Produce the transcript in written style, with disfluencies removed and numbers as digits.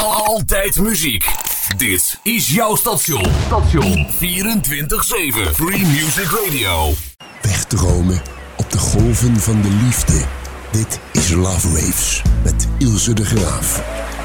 Altijd muziek. Dit is jouw station. 24/7 Free Music Radio. Wegdromen op de golven van de liefde. Dit is Love Waves met Ilse de Graaf.